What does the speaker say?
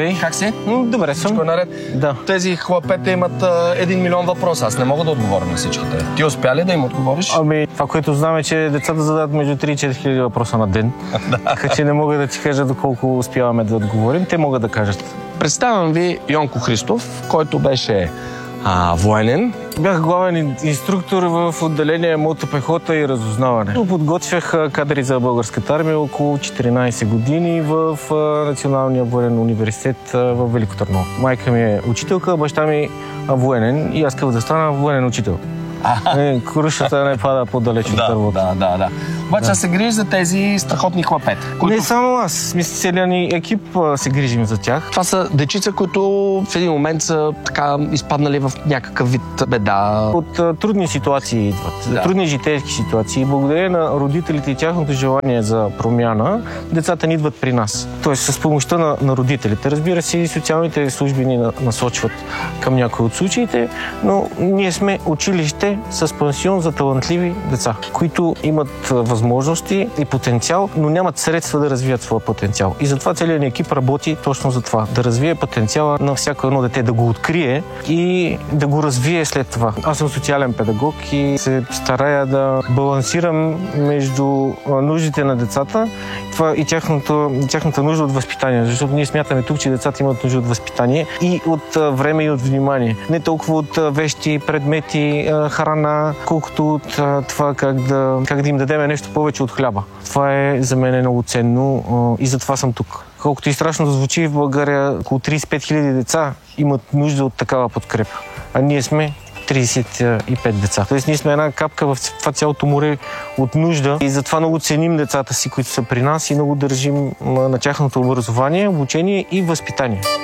Здравей. Как си? Добре съм. Всичко е наред? Да. Тези хлапета имат 1 милион въпроса. Аз не мога да отговоря на всичките. Ти успя ли да им отговориш? Ами, това, което знам е, че децата задават между 3 и 4 хиляди въпроса на ден. Така че не мога да ти кажа доколко успяваме да отговорим. Те могат да кажат. Представям ви Йонко Христов, който беше военен. Бях главен инструктор в отделение мотопехота и разузнаване. Подготвях кадри за българската армия около 14 години в Националния военен университет в Велико Търново. Майка ми е учителка, баща ми военен и аз исках да стана военен учител. Крушата не пада по-далеч от дървото. Да. Обаче се грижи за тези страхотни хлапета. Не само аз. Мисля, целият ни екип се грижим за тях. Това са дечица, които в един момент са така изпаднали в някакъв вид беда. От трудни ситуации идват. Трудни житейски ситуации. Благодарение на родителите и тяхното желание за промяна, децата ни идват при нас. Тоест с помощта на родителите. Разбира се, и социалните служби ни насочват към някои от случаите, но ние сме училище с пансион за талантливи деца, които имат възможности и потенциал, но нямат средства да развият своя потенциал. И затова целият ни екип работи точно за това. Да развие потенциала на всяко едно дете, да го открие и да го развие след това. Аз съм социален педагог и се старая да балансирам между нуждите на децата и тяхната нужда от възпитание. Защото ние смятаме тук, че децата имат нужда от възпитание и от време и от внимание. Не толкова от вещи, предмети, храна, колкото от това как да им дадем нещо повече от хляба. Това е за мен много ценно и затова съм тук. Колкото и страшно да звучи, в България около 35 хиляди деца имат нужда от такава подкрепа. А ние сме 35 деца. Тоест ние сме една капка в това цялото море от нужда и затова много ценим децата си, които са при нас и много държим на тяхното образование, обучение и възпитание.